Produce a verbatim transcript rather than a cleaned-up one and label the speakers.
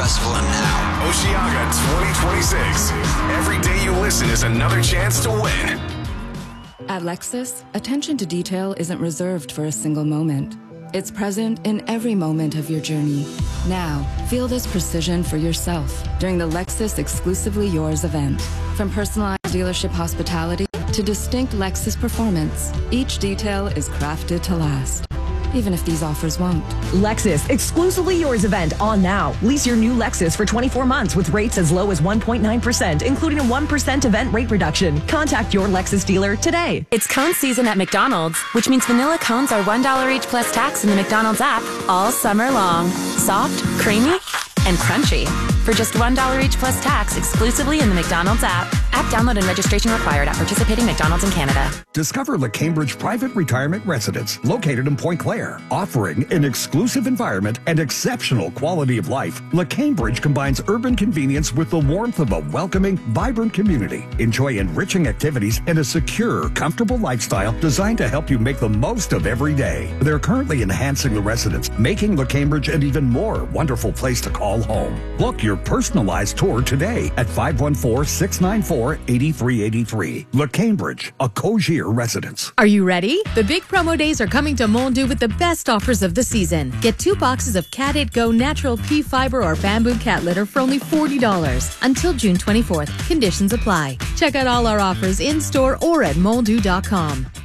Speaker 1: Festival now.
Speaker 2: Oceaga twenty twenty-six. Every day you listen is another chance to win.
Speaker 3: At Lexus, attention to detail isn't reserved for a single moment. It's present in every moment of your journey. Now, feel this precision for yourself during the Lexus Exclusively Yours event. From personalized dealership hospitality to distinct Lexus performance, each detail is crafted to last, even if these offers won't.
Speaker 4: Lexus Exclusively Yours event on now. Lease your new Lexus for twenty-four months with rates as low as one point nine percent, including a one percent event rate reduction. Contact your Lexus dealer today.
Speaker 5: It's cone season at McDonald's, which means vanilla cones are one dollar each plus tax in the McDonald's app all summer long. Soft, creamy, and crunchy. For just one dollar each plus tax exclusively in the McDonald's app. App download and registration required at participating McDonald's in Canada.
Speaker 6: Discover Le Cambridge Private Retirement Residence, located in Point Claire. Offering an exclusive environment and exceptional quality of life, Le Cambridge combines urban convenience with the warmth of a welcoming, vibrant community. Enjoy enriching activities and a secure, comfortable lifestyle designed to help you make the most of every day. They're currently enhancing the residence, making Le Cambridge an even more wonderful place to call home. Book your personalized tour today at five one four, six nine four, eight three eight three. Le Cambridge, a Cogier residence.
Speaker 7: Are you ready? The big promo days are coming to Mondu with the best offers of the season. Get two boxes of Cat eight Go natural pea fiber or bamboo cat litter for only forty dollars until June twenty-fourth. Conditions apply. Check out all our offers in store or at mondu dot com.